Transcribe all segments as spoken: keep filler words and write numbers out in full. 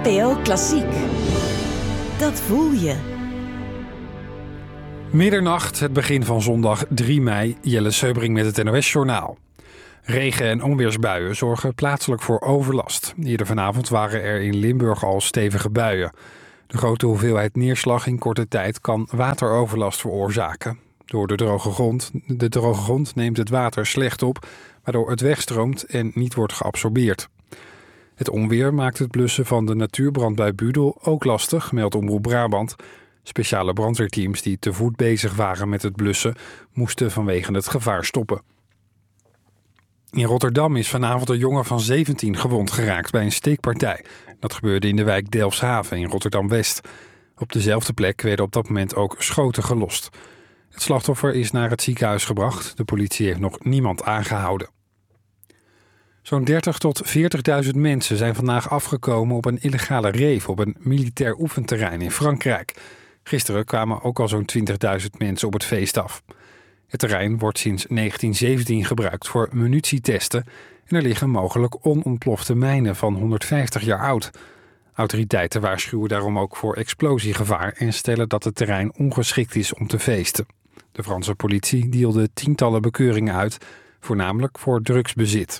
N P O Klassiek. Dat voel je. Middernacht, het begin van zondag drie mei, Jelle Seubring met het N O S-journaal. Regen- en onweersbuien zorgen plaatselijk voor overlast. Eerder vanavond waren er in Limburg al stevige buien. De grote hoeveelheid neerslag in korte tijd kan wateroverlast veroorzaken. Door de droge grond, de droge grond neemt het water slecht op, waardoor het wegstroomt en niet wordt geabsorbeerd. Het onweer maakt het blussen van de natuurbrand bij Budel ook lastig, meldt Omroep Brabant. Speciale brandweerteams die te voet bezig waren met het blussen moesten vanwege het gevaar stoppen. In Rotterdam is vanavond een jongen van zeventien gewond geraakt bij een steekpartij. Dat gebeurde in de wijk Delfshaven in Rotterdam-West. Op dezelfde plek werden op dat moment ook schoten gelost. Het slachtoffer is naar het ziekenhuis gebracht. De politie heeft nog niemand aangehouden. Zo'n dertig tot veertigduizend mensen zijn vandaag afgekomen op een illegale rave op een militair oefenterrein in Frankrijk. Gisteren kwamen ook al zo'n twintigduizend mensen op het feest af. Het terrein wordt sinds negentien zeventien gebruikt voor munitietesten en er liggen mogelijk onontplofte mijnen van honderdvijftig jaar oud. Autoriteiten waarschuwen daarom ook voor explosiegevaar en stellen dat het terrein ongeschikt is om te feesten. De Franse politie deelde tientallen bekeuringen uit, voornamelijk voor drugsbezit.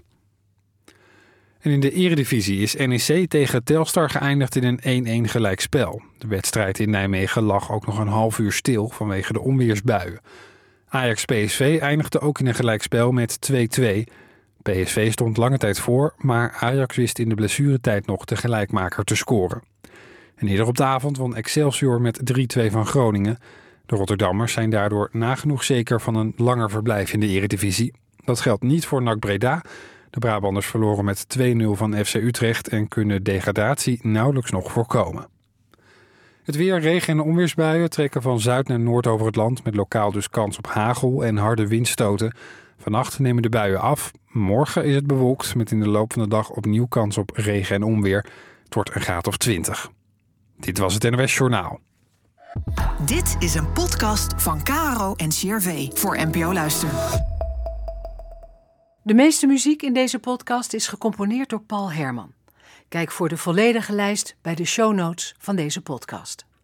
En in de Eredivisie is N E C tegen Telstar geëindigd in een één-één gelijkspel. De wedstrijd in Nijmegen lag ook nog een half uur stil vanwege de onweersbuien. Ajax-P S V eindigde ook in een gelijkspel met twee-twee. P S V stond lange tijd voor, maar Ajax wist in de blessuretijd nog de gelijkmaker te scoren. En eerder op de avond won Excelsior met drie-twee van Groningen. De Rotterdammers zijn daardoor nagenoeg zeker van een langer verblijf in de Eredivisie. Dat geldt niet voor N A C Breda. De Brabanders verloren met twee-nul van F C Utrecht en kunnen degradatie nauwelijks nog voorkomen. Het weer, regen- en onweersbuien trekken van zuid naar noord over het land, met lokaal dus kans op hagel en harde windstoten. Vannacht nemen de buien af. Morgen is het bewolkt met in de loop van de dag opnieuw kans op regen en onweer. Het wordt een graad of twintig. Dit was het N O S-journaal. Dit is een podcast van K R O en C R V voor N P O Luister. De meeste muziek in deze podcast is gecomponeerd door Paul Herman. Kijk voor de volledige lijst bij de show notes van deze podcast.